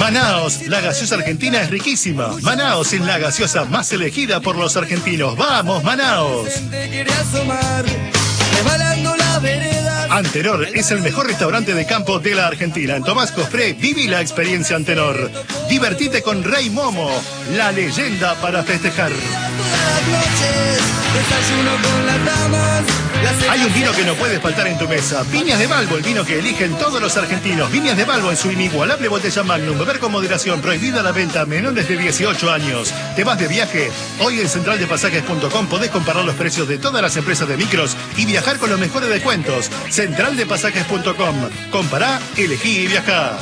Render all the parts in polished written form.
Manaos, la gaseosa argentina es riquísima. Manaos es la gaseosa más elegida por los argentinos. ¡Vamos, Manaos! Antenor es el mejor restaurante de campo de la Argentina. En Tomás Cofré, viví la experiencia Antenor. Divertite con Rey Momo, la leyenda para festejar. Hay un vino que no puede faltar en tu mesa. Viñas de Balbo, el vino que eligen todos los argentinos. Viñas de Balbo en su inigualable botella Magnum. Beber con moderación. Prohibida la venta a menores de 18 años. ¿Te vas de viaje? Hoy en centraldepasajes.com podés comparar los precios de todas las empresas de micros y viajar con los mejores descuentos. Centraldepasajes.com. Compará, elegí y viajá.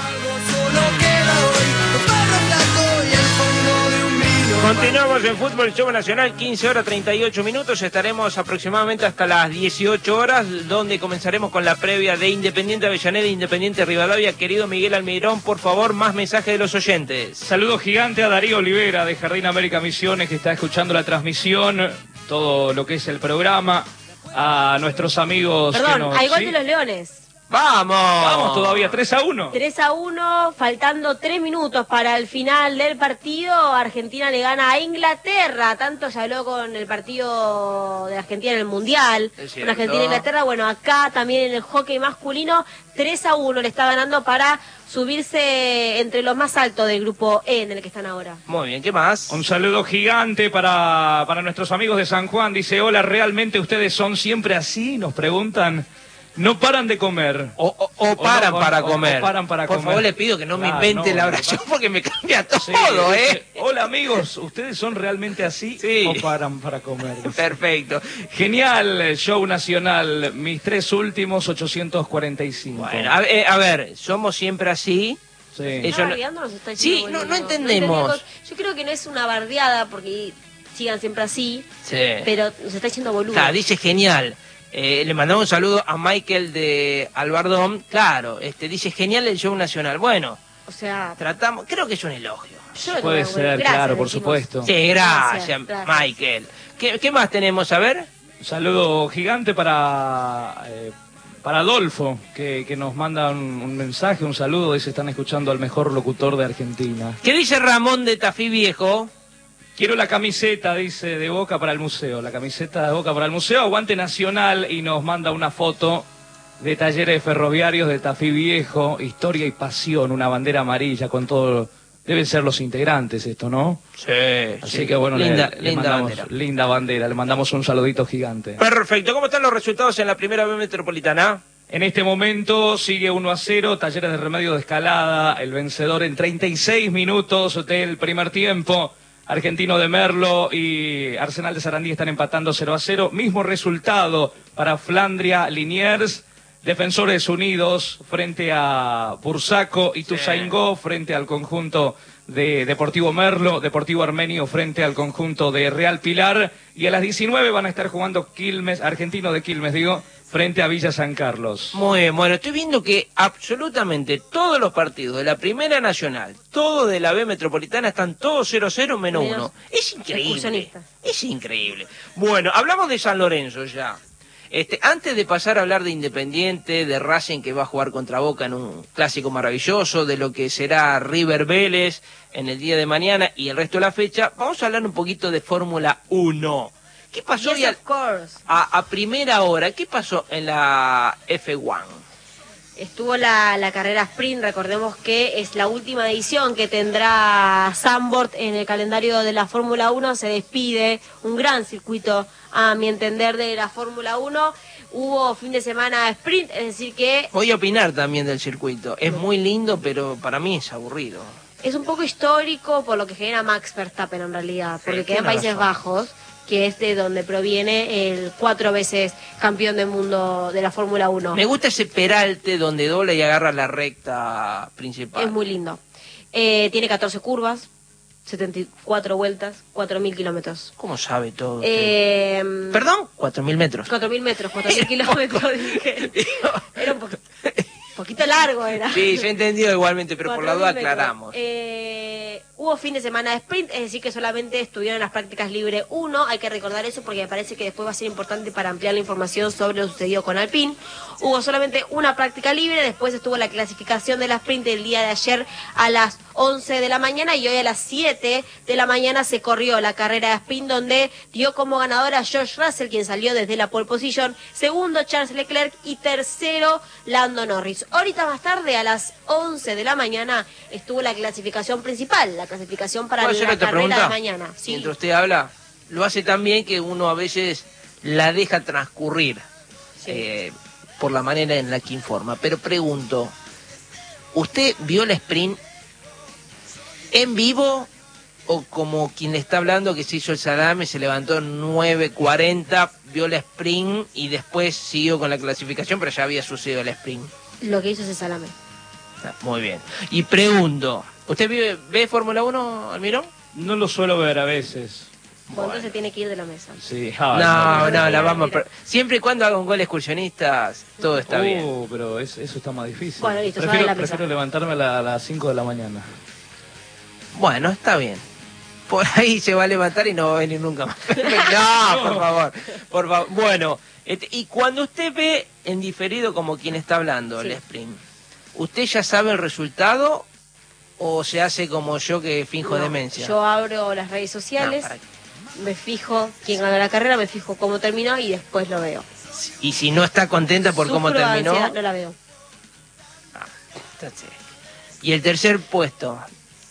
Continuamos en Fútbol Show Nacional, 15 horas 38 minutos. Estaremos aproximadamente hasta las 18 horas, donde comenzaremos con la previa de Independiente Avellaneda e Independiente Rivadavia. Querido Miguel Almirón, por favor, más mensajes de los oyentes. Saludo gigante a Darío Olivera de Jardín América Misiones, que está escuchando la transmisión, todo lo que es el programa. A nuestros amigos. Perdón, hay gol de los Leones. ¡Vamos! Vamos todavía, 3-1. 3-1, faltando 3 minutos para el final del partido. Argentina le gana a Inglaterra. Tanto se habló con el partido de Argentina en el Mundial. Con Argentina e Inglaterra. Bueno, acá también en el hockey masculino, 3-1 le está ganando para subirse entre los más altos del grupo E en el que están ahora. Muy bien, ¿qué más? Un saludo gigante para nuestros amigos de San Juan. Dice, hola, ¿realmente ustedes son siempre así? Nos preguntan. No paran de comer. O paran para comer. O paran para Por comer. favor, le pido que no me invente la oración porque me cambia todo, Sí, hola, amigos, ¿ustedes son realmente así? Sí. ¿O paran para comer? Perfecto. Genial, show nacional. Mis 3 últimos, 845. Bueno, a ver, somos siempre así. Sí. ¿Está bardeando o nos está diciendo Sí, boludo? no entendemos. Yo creo que no es una bardeada porque sigan siempre así, Sí. pero nos está diciendo boludo. Claro, dice genial. Le mandamos un saludo a Michael de Albardón. Claro, dice genial el show nacional. Bueno, o sea, tratamos, creo que es un elogio. Puede ser, gracias, claro, por decimos. supuesto. Sí, gracias, Gracias. Michael. ¿Qué más tenemos? A ver. Un saludo gigante para Adolfo, que nos manda un mensaje, un saludo. Dice, están escuchando al mejor locutor de Argentina. ¿Qué dice Ramón de Tafí Viejo? Quiero la camiseta, dice, de Boca para el museo. La camiseta de Boca para el museo. Aguante Nacional. Y nos manda una foto de Talleres Ferroviarios de Tafí Viejo. Historia y pasión. Una bandera amarilla con todo. Deben ser los integrantes esto, ¿no? Sí. Así que bueno, linda mandamos, bandera. linda bandera. Le mandamos un saludito gigante. Perfecto. ¿Cómo están los resultados en la primera B metropolitana? En este momento sigue 1-0, Talleres de Remedio de Escalada, el vencedor en 36 minutos del primer tiempo. Argentino de Merlo y Arsenal de Sarandí están empatando 0-0. Mismo resultado para Flandria Liniers, Defensores Unidos frente a Bursaco y Ituzaingó frente al conjunto de Deportivo Merlo, Deportivo Armenio frente al conjunto de Real Pilar. Y a las 19 van a estar jugando Quilmes, Argentino de Quilmes, frente a Villa San Carlos. Muy bien, bueno, estoy viendo que absolutamente todos los partidos de la Primera Nacional, todos de la B Metropolitana, están todos 0-0 menos 1. Es increíble. Es increíble. Bueno, hablamos de San Lorenzo ya. Antes de pasar a hablar de Independiente, de Racing que va a jugar contra Boca en un clásico maravilloso, de lo que será River Vélez en el día de mañana y el resto de la fecha, vamos a hablar un poquito de Fórmula 1. ¿Qué pasó hoy a primera hora? ¿Qué pasó en la F1? Estuvo la carrera sprint, recordemos que es la última edición que tendrá Zandvoort en el calendario de la Fórmula 1. Se despide un gran circuito, a mi entender, de la Fórmula 1. Hubo fin de semana sprint, es decir que... Voy a opinar también del circuito. Es muy lindo, pero para mí es aburrido. Es un poco histórico por lo que genera Max Verstappen en realidad, porque queda en tiene Países razón. Bajos, que es de donde proviene el 4 veces campeón del mundo de la Fórmula 1. Me gusta ese peralte donde dobla y agarra la recta principal. Es muy lindo. Tiene 14 curvas, 74 vueltas, 4.000 kilómetros. ¿Cómo sabe todo? ¿Perdón? 4.000 metros. 4.000 metros, 4.000 kilómetros, dije. Era un poquito largo, era. Sí, yo he entendido igualmente, pero por la duda 4.000 metros. aclaramos. Hubo fin de semana de sprint, es decir que solamente estuvieron en las prácticas libre 1, hay que recordar eso porque me parece que después va a ser importante para ampliar la información sobre lo sucedido con Alpine. Hubo solamente una práctica libre, después estuvo la clasificación de la sprint el día de ayer a las 11 de la mañana y hoy a las 7 de la mañana se corrió la carrera de sprint donde dio como ganadora a George Russell, quien salió desde la pole position, segundo Charles Leclerc y tercero Lando Norris. Ahorita más tarde a las 11 de la mañana estuvo la clasificación principal, la clasificación para la carrera de mañana. Sí. Mientras usted habla, lo hace tan bien que uno a veces la deja transcurrir por la manera en la que informa. Pero pregunto, ¿usted vio el sprint en vivo o como quien le está hablando que se hizo el salame, se levantó en 9:40, vio el sprint y después siguió con la clasificación, pero ya había sucedido el sprint? Lo que hizo ese salame. Muy bien. Y pregunto, ¿usted ve Fórmula 1, Almirón? No lo suelo ver a veces. Bueno, entonces tiene que ir de la mesa. Sí. No, la vamos a siempre y cuando haga un gol excursionistas, todo está bien. Pero eso está más difícil. Bueno, listo, prefiero levantarme a las 5 de la mañana. Bueno, está bien. Por ahí se va a levantar y no va a venir nunca más. No, por favor. Por favor. Bueno, y cuando usted ve en diferido como quien está hablando el sprint, ¿usted ya sabe el resultado o se hace como yo que finjo demencia? Yo abro las redes sociales, me fijo quién ganó la carrera, me fijo cómo terminó y después lo veo. Y si no está contenta por cómo terminó... Ansiedad, no la veo. ¿Y el tercer puesto?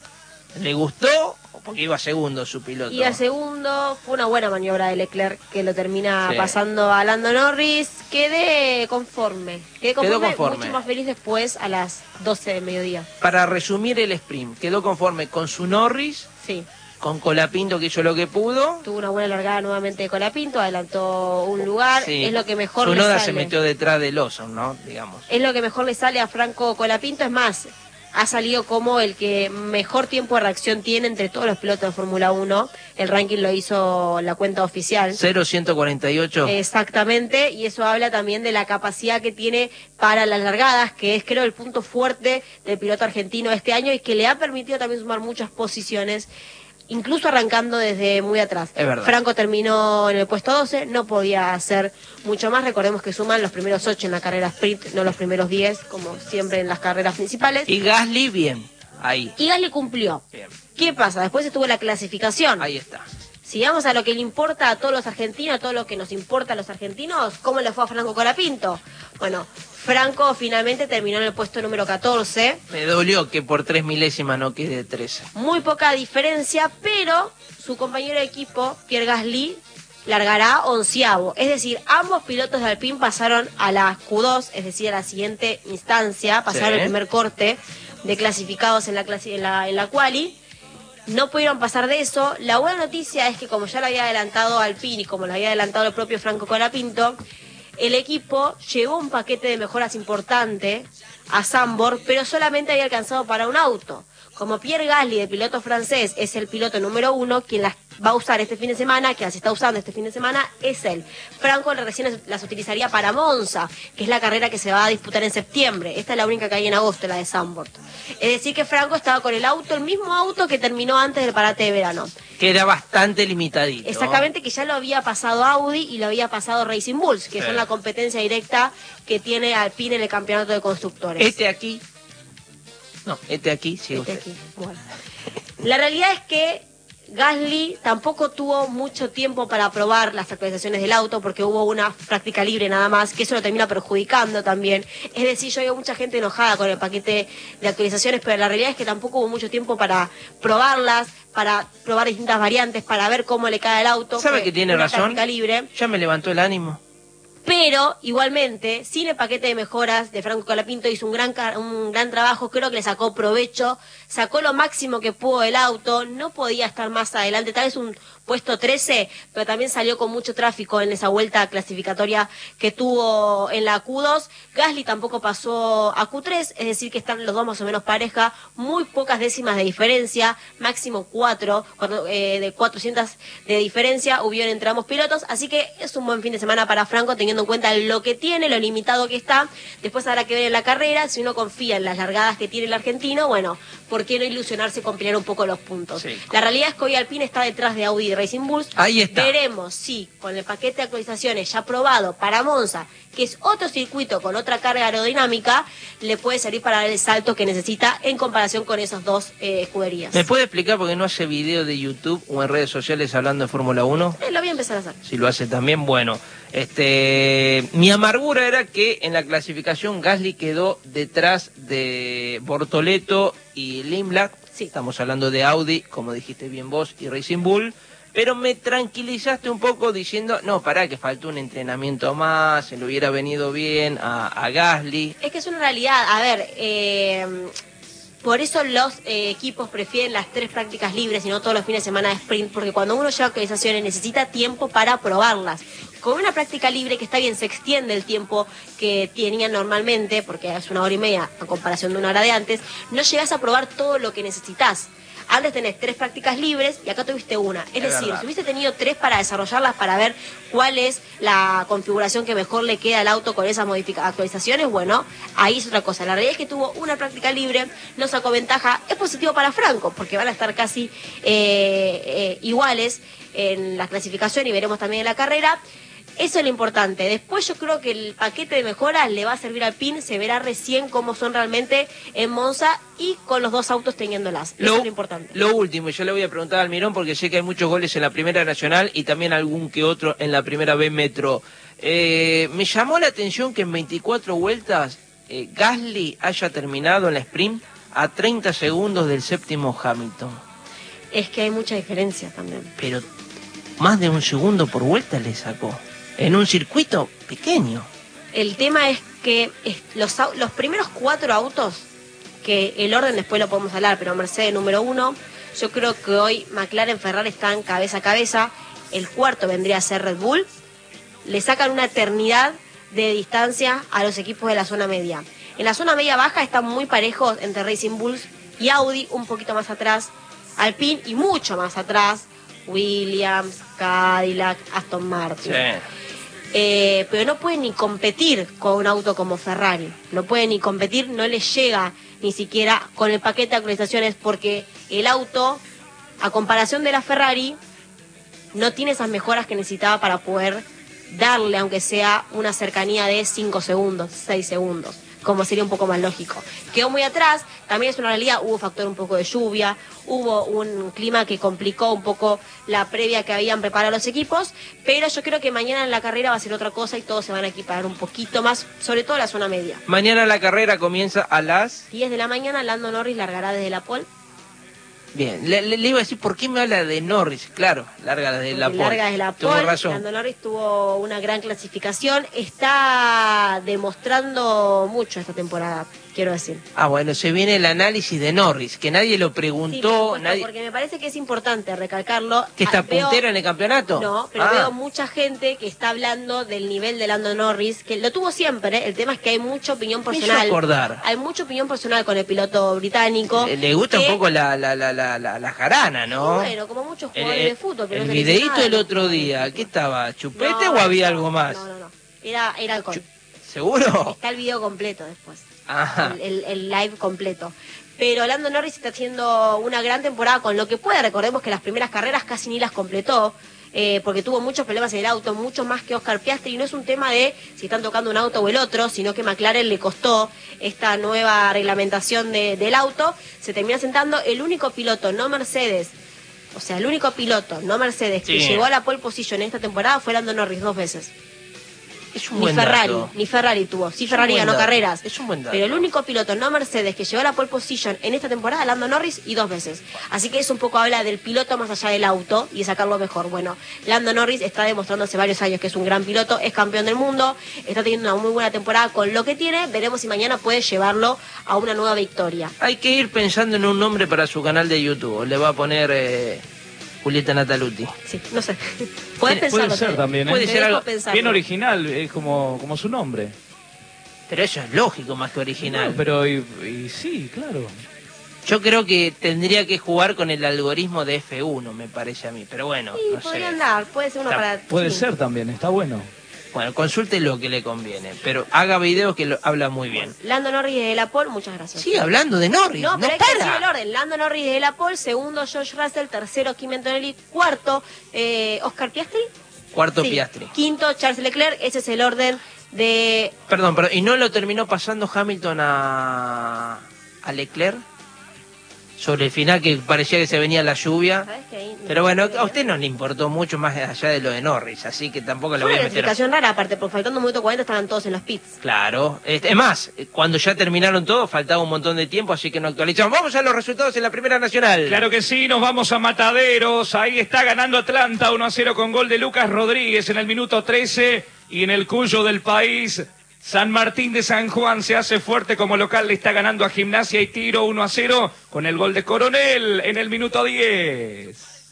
¿Le gustó? Porque iba segundo su piloto. Y a segundo fue una buena maniobra de Leclerc que lo termina pasando a Lando Norris. Quedé conforme, mucho más feliz después a las 12 del mediodía. Para resumir el sprint, quedó conforme con su Norris, con Colapinto que hizo lo que pudo. Tuvo una buena largada nuevamente de Colapinto, adelantó un lugar, es lo que mejor le sale. Tsunoda se metió detrás del oso, ¿no? Digamos. Es lo que mejor le sale a Franco Colapinto, es más... Ha salido como el que mejor tiempo de reacción tiene entre todos los pilotos de Fórmula 1. El ranking lo hizo la cuenta oficial. 0.148. Exactamente, y eso habla también de la capacidad que tiene para las largadas, que es creo el punto fuerte del piloto argentino este año y que le ha permitido también sumar muchas posiciones, incluso arrancando desde muy atrás. Es verdad. Franco terminó en el puesto 12, no podía hacer mucho más. Recordemos que suman los primeros 8 en la carrera sprint, no los primeros 10, como siempre en las carreras principales. Y Gasly bien, ahí. Y Gasly cumplió. Bien. ¿Qué pasa? Después estuvo la clasificación. Ahí está. Si vamos a lo que le importa a todos los argentinos, a todo lo que nos importa a los argentinos, ¿cómo le fue a Franco Colapinto? Bueno, Franco finalmente terminó en el puesto número 14. Me dolió que por 3 milésimas no quede 13. Muy poca diferencia, pero su compañero de equipo, Pierre Gasly, largará 11avo. Es decir, ambos pilotos de Alpine pasaron a la Q2, es decir, a la siguiente instancia, pasaron el primer corte de clasificados en la quali. No pudieron pasar de eso. La buena noticia es que como ya lo había adelantado Alpine y como lo había adelantado el propio Franco Colapinto, el equipo llevó un paquete de mejoras importante a Zandvoort, pero solamente había alcanzado para un auto. Como Pierre Gasly, el piloto francés, es el piloto número 1, quien las va a usar este fin de semana, que las está usando este fin de semana, es él. Franco recién las utilizaría para Monza, que es la carrera que se va a disputar en septiembre. Esta es la única que hay en agosto, la de Zandvoort. Es decir que Franco estaba con el auto, el mismo auto que terminó antes del parate de verano. Que era bastante limitadito. Exactamente, que ya lo había pasado Audi y lo había pasado Racing Bulls, que son la competencia directa que tiene Alpine en el campeonato de constructores. Este aquí, sí. Este aquí, bueno. La realidad es que Gasly tampoco tuvo mucho tiempo para probar las actualizaciones del auto porque hubo una práctica libre nada más, que eso lo termina perjudicando también. Es decir, yo veo mucha gente enojada con el paquete de actualizaciones, pero la realidad es que tampoco hubo mucho tiempo para probarlas, para probar distintas variantes, para ver cómo le cae el auto. ¿Sabe que tiene razón? Práctica libre. Ya me levantó el ánimo. Pero, igualmente, sin el paquete de mejoras de Franco Colapinto hizo un gran trabajo, creo que le sacó provecho, sacó lo máximo que pudo del auto, no podía estar más adelante, tal vez un puesto 13, pero también salió con mucho tráfico en esa vuelta clasificatoria que tuvo en la Q2. Gasly tampoco pasó a Q3, es decir que están los dos más o menos pareja, muy pocas décimas de diferencia, máximo 4, de 400 de diferencia hubieron entre ambos pilotos, así que es un buen fin de semana para Franco teniendo teniendo en cuenta lo que tiene, lo limitado que está. Después habrá que ver en la carrera, si uno confía en las largadas que tiene el argentino, bueno, ¿por qué no ilusionarse con pelear un poco los puntos? Sí. La realidad es que hoy Alpine está detrás de Audi y Racing Bulls. Ahí está. Veremos si con el paquete de actualizaciones ya aprobado para Monza, que es otro circuito con otra carga aerodinámica, le puede servir para dar el salto que necesita en comparación con esas dos escuderías. ¿Me puede explicar por qué no hace video de YouTube o en redes sociales hablando de Fórmula 1? Lo voy a empezar a hacer. Si lo hace también, bueno. Mi amargura era que en la clasificación Gasly quedó detrás de Bortoleto y Limblad. Sí. Estamos hablando de Audi, como dijiste bien vos, y Racing Bull. Pero me tranquilizaste un poco diciendo, no, pará, que faltó un entrenamiento más, se le hubiera venido bien a Gasly. Es que es una realidad, a ver, por eso los equipos prefieren las 3 prácticas libres y no todos los fines de semana de sprint, porque cuando uno lleva actualizaciones necesita tiempo para probarlas. Con una práctica libre, que está bien, se extiende el tiempo que tenían normalmente, porque es 1 hora y media a comparación de 1 hora de antes, no llegas a probar todo lo que necesitas. Antes tenés 3 prácticas libres y acá tuviste una. Es decir, verdad. si hubiese tenido 3 para desarrollarlas, para ver cuál es la configuración que mejor le queda al auto con esas actualizaciones, bueno, ahí es otra cosa. La realidad es que tuvo una práctica libre, no sacó ventaja. Es positivo para Franco, porque van a estar casi iguales en la clasificación y veremos también en la carrera. Eso es lo importante. Después yo creo que el paquete de mejoras le va a servir al PIN, se verá recién cómo son realmente en Monza y con los 2 autos teniéndolas. Eso es lo importante. Lo último, yo le voy a preguntar a Almirón porque sé que hay muchos goles en la Primera Nacional y también algún que otro en la Primera B Metro. Me llamó la atención que en 24 vueltas Gasly haya terminado en la sprint a 30 segundos del séptimo Hamilton. Es que hay mucha diferencia también. Pero más de 1 segundo por vuelta le sacó. En un circuito pequeño. El tema es que los primeros 4 autos, que el orden después lo podemos hablar, pero Mercedes número 1, yo creo que hoy McLaren, Ferrari están cabeza a cabeza, el cuarto vendría a ser Red Bull, le sacan una eternidad de distancia a los equipos de la zona media. En la zona media baja están muy parejos entre Racing Bulls y Audi, un poquito más atrás, Alpine y mucho más atrás, Williams, Cadillac, Aston Martin. Sí. Pero no pueden ni competir con un auto como Ferrari, no pueden ni competir, no les llega ni siquiera con el paquete de actualizaciones, porque el auto, a comparación de la Ferrari, no tiene esas mejoras que necesitaba para poder darle, aunque sea una cercanía de 5 segundos, 6 segundos, como sería un poco más lógico. Quedó muy atrás, también es una realidad, hubo factor un poco de lluvia, hubo un clima que complicó un poco la previa que habían preparado los equipos, pero yo creo que mañana en la carrera va a ser otra cosa y todos se van a equiparar un poquito más, sobre todo la zona media. Mañana la carrera comienza a las 10 de la mañana, Lando Norris largará desde la pole. Bien, le iba a decir, ¿por qué me habla de Norris? Claro, larga desde la pole. Larga desde la Tuvo pole. razón. Lando Norris tuvo una gran clasificación. Está demostrando mucho esta temporada, quiero decir. Ah, bueno, se viene el análisis de Norris, que nadie lo Sí, preguntó. por supuesto, nadie... porque me parece que es importante recalcarlo. ¿Que está Veo- puntero en el campeonato? No, pero Ah. veo mucha gente que está hablando del nivel de Lando Norris, que lo tuvo siempre. El tema es que hay mucha opinión Me hizo personal. acordar. Hay mucha opinión personal con el piloto británico. Le gusta que- un poco la jarana, ¿no? Bueno, como muchos jugadores de fútbol. Pero el no se le dice videíto nada del de los otro jugadores de día, fútbol. ¿qué estaba? ¿Chupete No, o había no, algo más? No. Era alcohol. ¿Seguro? Está el video completo después. Ajá. El live completo. Pero Lando Norris está haciendo una gran temporada con lo que puede. Recordemos que las primeras carreras casi ni las completó, porque tuvo muchos problemas en el auto, mucho más que Oscar Piastri, y no es un tema de si están tocando un auto o el otro, sino que McLaren le costó esta nueva reglamentación del auto. Se termina sentando el único piloto, no Mercedes, o sea, el único piloto, no Mercedes, que Sí. llegó a la pole position en esta temporada fue Lando Norris 2 veces. Es un Ni buen Ferrari, dato. ni Ferrari tuvo. Sí, Es un Ferrari buen ganó dato. carreras. Es un buen dato. Pero el único piloto no Mercedes que llegó a la pole position en esta temporada, Lando Norris, y 2 veces. Así que eso un poco habla del piloto más allá del auto y de sacarlo mejor. Bueno, Lando Norris está demostrando hace varios años que es un gran piloto, es campeón del mundo, está teniendo una muy buena temporada con lo que tiene. Veremos si mañana puede llevarlo a una nueva victoria. Hay que ir pensando en un nombre para su canal de YouTube. Le va a poner Julieta Nataluti. Sí, no sé. Puedes pensarlo. Puede ser también, ¿eh? Puede Te ser dejo algo pensarlo. Bien original, es como su nombre. Pero eso es lógico más que original. No, pero y sí, claro. Yo creo que tendría que jugar con el algoritmo de F1, me parece a mí. Pero bueno, Sí, no podría sé. andar, puede ser uno Está- para... Puede sí. ser también, está bueno. Bueno, consulte lo que le conviene, pero haga videos que lo habla muy bien. Lando Norris de la pole, muchas gracias. Sigue hablando de Norris, no pero hay que para. decir el orden. Lando Norris de la pole, segundo George Russell, tercero Kimi Antonelli, cuarto Oscar Piastri. Cuarto Sí. Piastri. Quinto Charles Leclerc, ese es el orden de... Perdón, ¿y no lo terminó pasando Hamilton a Leclerc? Sobre el final que parecía que se venía la lluvia. ¿Sabes qué? Ahí Pero bueno, a usted no le importó mucho más allá de lo de Norris, así que tampoco lo Fue voy a una meter. clasificación rara, aparte, porque faltando un minuto 40 estaban todos en los pits. Claro, es más, cuando ya terminaron todos faltaba un montón de tiempo, así que no actualizamos. Vamos a los resultados en la Primera Nacional. Claro que sí, nos vamos a Mataderos. Ahí está ganando Atlanta 1-0 con gol de Lucas Rodríguez en el minuto 13. Y en el Cuyo del país, San Martín de San Juan se hace fuerte como local. Le está ganando a Gimnasia y Tiro 1-0 con el gol de Coronel en el minuto 10.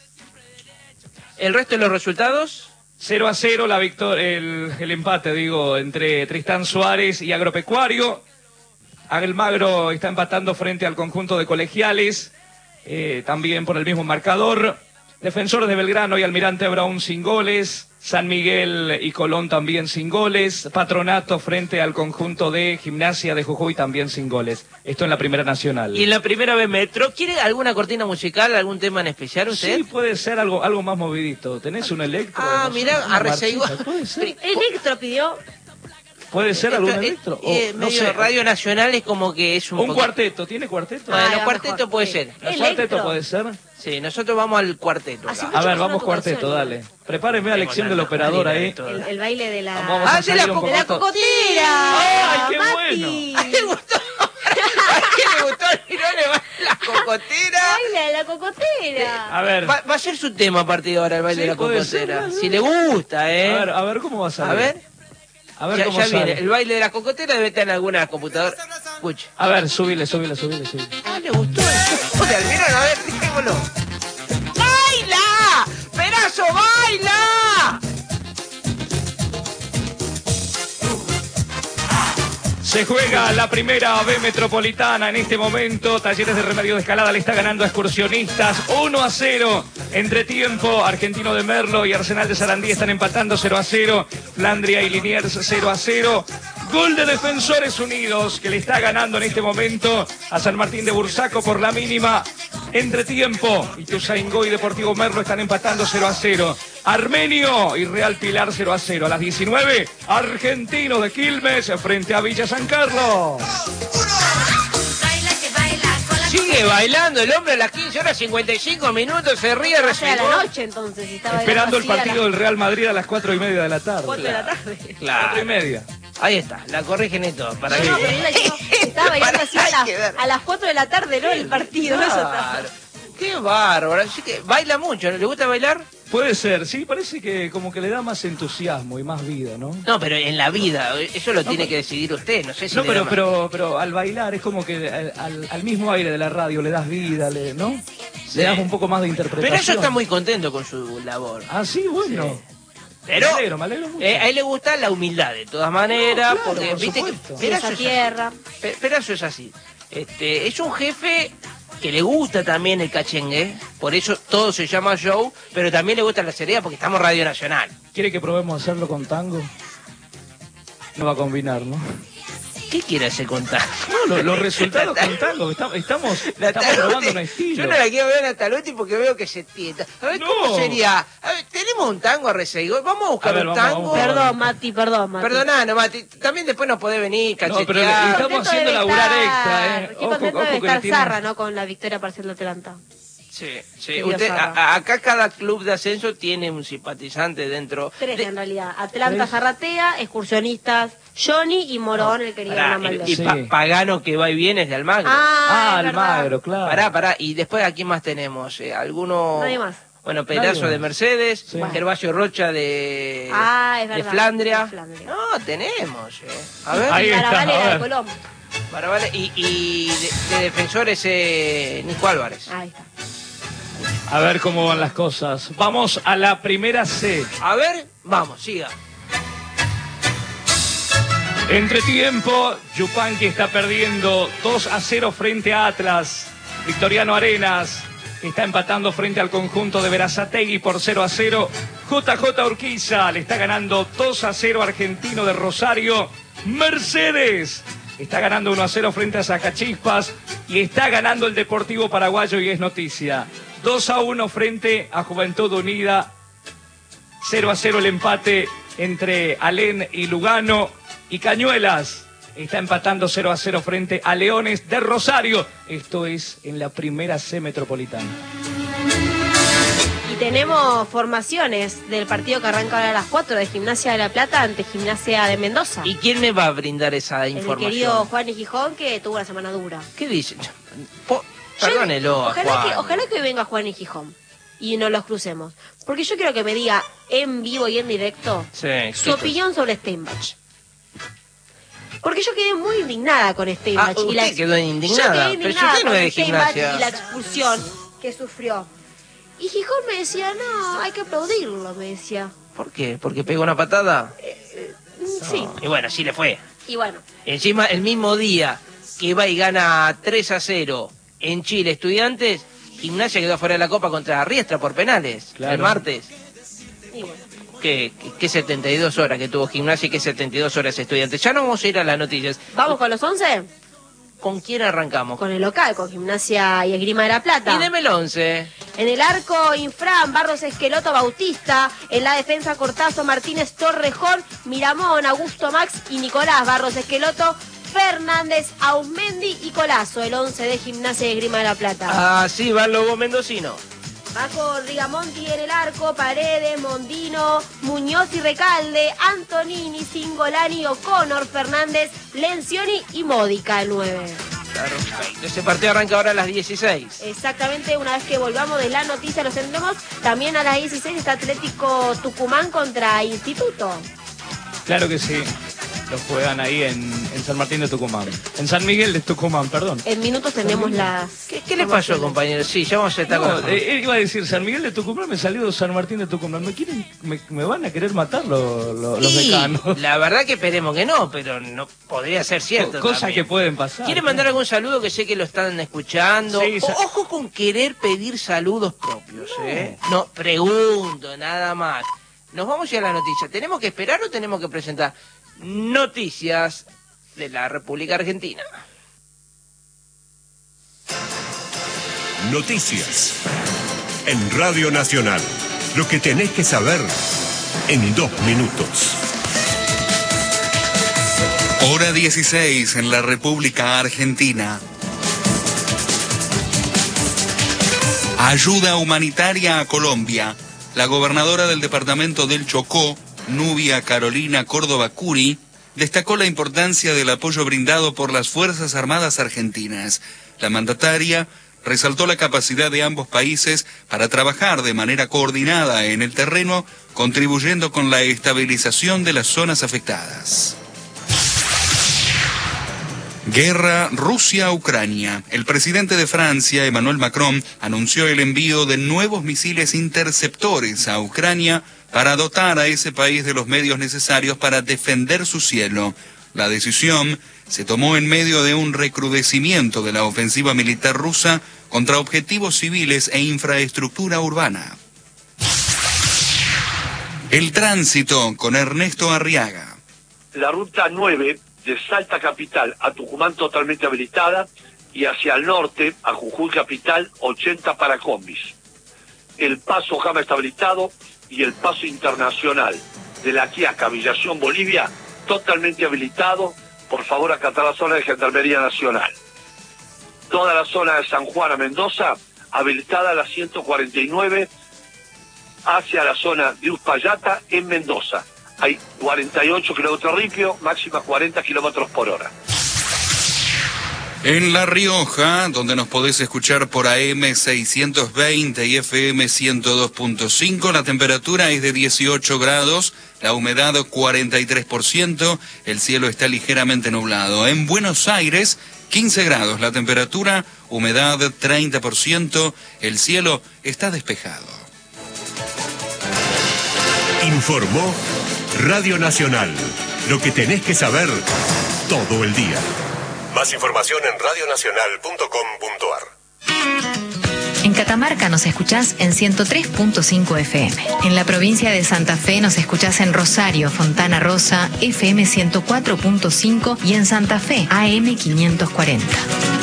¿El resto de los resultados? 0-0 la victoria, el empate, digo, entre Tristán Suárez y Agropecuario. Almagro está empatando frente al conjunto de Colegiales, también por el mismo marcador. Defensores de Belgrano y Almirante Brown sin goles. San Miguel y Colón también sin goles. Patronato frente al conjunto de Gimnasia de Jujuy también sin goles. Esto en la Primera Nacional. Y en la Primera B Metro, ¿quiere alguna cortina musical, algún tema en especial usted? Sí, puede ser algo más movidito. ¿Tenés un electro? Ah, no sé, mirá, una arreceigo. marchita? ¿Puede ser? Electro pidió... ¿Puede ser algún Esto, electro? No medio sé. Radio Nacional es como que es un Un poco... cuarteto, ¿tiene cuarteto? Bueno, Ah, cuarteto mejor, puede sí. ser. ¿El Electro. cuarteto puede ser? Sí, nosotros vamos al cuarteto. Así acá. A ver, Escuchamos vamos una cuarteto, canción, dale. Prepáreme la lección del operador ahí. El baile de la... Vamos a Ah, de salir la un De la poquito. cocotera. ¡Ay, qué Mati. bueno! ¿Le gustó? ¿Le gustó el tirón de la cocotera? Baile de la cocotera. A ver, Va a ser su tema a partir de ahora, el baile Sí, de la puede ser, cocotera. dale, Si le gusta, a ver cómo va a salir. A ver. A ver Ya, cómo ya sale. viene. El baile de la cocotera debe estar en alguna computadora. Escuche. A ver, subile. Ah, le gustó. Joder, Almirón, a ver, dejémoslo. ¡Baila! ¡Perazo, baila! Se juega la Primera B Metropolitana en este momento. Talleres de Remedio de Escalada le está ganando a Excursionistas 1-0. Entretiempo, Argentino de Merlo y Arsenal de Sarandí están empatando 0-0. Flandria y Liniers 0-0. Gol de Defensores Unidos que le está ganando en este momento a San Martín de Bursaco por la mínima. Entretiempo, Ituzaingó y Deportivo Merlo están empatando 0-0. Armenio y Real Pilar 0-0. A las 19, Argentino de Quilmes frente a Villa San Carlos. Sigue bailando el hombre a las 15 horas 55 minutos, se ríe, O sea, a recién. la noche entonces. Si estaba Esperando el así a las partido del Real Madrid a las 4:30 de la tarde. 4 de la tarde. Claro. 4:30. Ahí está, la corrigen y todo. Para No, que... no, pero estaba bailando así Hay que ver. a las 4 de la tarde, ¿no? El partido. Eso está. Claro. Qué bárbaro. Así que baila mucho, ¿no? ¿Le gusta bailar? Puede ser, sí, parece que como que le da más entusiasmo y más vida, ¿no? No, pero en la vida, eso lo tiene que decidir usted, no sé si No, le da más. pero al bailar es como que al mismo aire de la radio le das vida, ¿no? Sí. Le das un poco más de interpretación. Pero eso está muy contento con su labor. Ah, sí, bueno. Pero Me alegro mucho. a él le gusta la humildad de todas maneras, No, claro, porque por viste supuesto. que Perazo Esa es así. tierra. Perazo es así. Es un jefe que le gusta también el cachengue, por eso todo se llama show, pero también le gusta la seriedad porque estamos Radio Nacional. ¿Quiere que probemos hacerlo con tango? No va a combinar, ¿no? ¿Qué quiere hacer con tango? No, los resultados con tango. Estamos probando un estilo. Yo no la quiero ver a Talotti porque veo que se tienta. A ver, ¿cómo No. sería? A ver, tenemos un tango a Reseigo. Vamos a buscar A ver, un vamos, tango. vamos. Perdón, Mati. Perdoná, Mati. También después nos podés venir, No, pero cachetear. estamos Contento haciendo debe laburar estar. extra, Qué Ojo, contento ojo debe que le estar tiene- Zarra, ¿no? Con la victoria parcial de Atlanta. Sí, sí. Sí, Usted, Zarra. acá cada club de ascenso tiene un simpatizante dentro. 3 de- en realidad. Atlanta ¿Tres? Zarratea, Excursionistas, Johnny y Morón, el querido Pará, Hernán Valdés. y Sí. Pagano que va y viene es de Almagro. Ah, es verdad. Almagro, claro. Pará. Y después, ¿a quién más tenemos? ¿Alguno? Nadie más. Bueno, Pedazo Nadie de más. Mercedes, Sí. Gervasio Rocha de, Es verdad. de Flandria. De Flandria. No, tenemos. A ver. Ahí Y está, Garabal a era de ver. Colón. Barabale, y de defensores Nico Álvarez. Ahí está. A ver cómo van las cosas. Vamos a la primera C. A ver, vamos, siga. Entretiempo, Yupanqui está perdiendo 2-0 frente a Atlas. Victoriano Arenas está empatando frente al conjunto de Berazategui por 0-0. JJ Urquiza le está ganando 2-0 Argentino de Rosario. Mercedes está ganando 1-0 frente a Sacachispas. Y está ganando el Deportivo Paraguayo y es noticia. 2-1 frente a Juventud Unida. 0-0 el empate entre Alén y Lugano. Y Cañuelas está empatando 0-0 frente a Leones de Rosario. Esto es en la primera C metropolitana. Y tenemos formaciones del partido que arranca ahora a las 4 de Gimnasia de La Plata ante Gimnasia de Mendoza. ¿Y quién me va a brindar esa información? El querido Juan Gijón, que tuvo una semana dura. ¿Qué dice? Perdónelo. Ojalá que hoy venga Juan Gijón y nos los crucemos. Porque yo quiero que me diga en vivo y en directo su opinión sobre Steinbach. Porque yo quedé muy indignada con Steinbach. Usted quedó indignada. Pero yo quedé con Steinbach y la expulsión que sufrió. Y Gijón me decía, no, hay que aplaudirlo, me decía. ¿Por qué? ¿Porque pegó una patada? Sí. Y bueno, sí le fue. Y bueno. Encima, el mismo día que va y gana 3-0 en Chile Estudiantes, Gimnasia quedó fuera de la Copa contra Riestra por penales. Claro. El martes. Y bueno. ¿Qué 72 horas que tuvo Gimnasia y qué 72 horas Estudiantes? Ya no vamos a ir a las noticias. ¿Vamos con los 11? ¿Con quién arrancamos? Con el local, con Gimnasia y Esgrima de La Plata. Y deme el 11. En el arco, Infran, Barros Esqueloto, Bautista. En la defensa, Cortazo, Martínez, Torrejón, Miramón, Augusto Max y Nicolás. Barros Esqueloto, Fernández, Ausmendi y Colazo. El 11 de Gimnasia y Esgrima de La Plata. Así van los Lobos mendocinos. Va con Rigamonti en el arco, Paredes, Mondino, Muñoz y Recalde, Antonini, Singolani, O'Connor, Fernández, Lencioni y Módica, el 9. Perfecto. Ese partido arranca ahora a las 16. Exactamente, una vez que volvamos de la noticia nos tendremos. También a las 16 está Atlético Tucumán contra Instituto. Claro que sí. Los juegan ahí en San Martín de Tucumán. En San Miguel de Tucumán, perdón. En minutos tenemos las... ¿Qué le pasó, compañero? Sí, ya vamos a estar con... Iba a decir, San Miguel de Tucumán me salió de San Martín de Tucumán. Me van a querer matar los decanos. La verdad que esperemos que no, pero no podría ser cierto. Cosas también que pueden pasar. ¿Quiere mandar algún saludo? Que sé que lo están escuchando. Sí, ojo con querer pedir saludos propios, ¿eh? No, pregunto, nada más. Nos vamos a ir a la noticia. ¿Tenemos que esperar o tenemos que presentar noticias de la República Argentina? Noticias en Radio Nacional. Lo que tenés que saber en 2 minutos. Hora 16 en la República Argentina. Ayuda humanitaria a Colombia. La gobernadora del departamento del Chocó, Nubia Carolina Córdoba Curi, destacó la importancia del apoyo brindado por las Fuerzas Armadas argentinas. La mandataria resaltó la capacidad de ambos países para trabajar de manera coordinada en el terreno, contribuyendo con la estabilización de las zonas afectadas. Guerra Rusia-Ucrania. El presidente de Francia, Emmanuel Macron, anunció el envío de nuevos misiles interceptores a Ucrania para dotar a ese país de los medios necesarios para defender su cielo. La decisión se tomó en medio de un recrudecimiento de la ofensiva militar rusa contra objetivos civiles e infraestructura urbana. El tránsito con Ernesto Arriaga. La ruta 9 de Salta Capital a Tucumán totalmente habilitada y hacia el norte a Jujuy Capital 80 para combis. El paso Jama está habilitado y el paso internacional de La Quiaca, Villación, Bolivia, totalmente habilitado. Por favor, acatar la zona de Gendarmería Nacional. Toda la zona de San Juan a Mendoza, habilitada a la 149 hacia la zona de Uspallata en Mendoza. Hay 48 kilómetros ripio, máxima 40 kilómetros por hora. En La Rioja, donde nos podés escuchar por AM 620 y FM 102.5, la temperatura es de 18 grados, la humedad 43%, el cielo está ligeramente nublado. En Buenos Aires, 15 grados, la temperatura, humedad 30%, el cielo está despejado. Informó Radio Nacional. Lo que tenés que saber todo el día. Más información en radionacional.com.ar. Catamarca nos escuchás en 103.5 FM. En la provincia de Santa Fe nos escuchás en Rosario, Fontana Rosa, FM 104.5 y en Santa Fe, AM 540.